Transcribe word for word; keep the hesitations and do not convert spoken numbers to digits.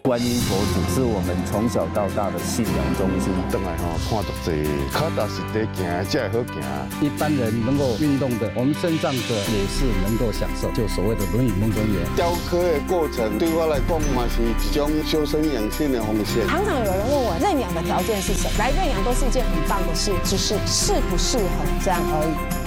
观音佛祖是我们从小到大的信仰中心。 回来吼，看到这脚踏实地行，才会好行。 一般人能够运动的，我们身障者也是能够享受，就所谓的轮椅运动员。 雕刻的过程对我来讲嘛是一种修身养性的方式。 常常有人问我认养的条件是什么？来认养都是一件很棒的事，只是适不适合这样而已。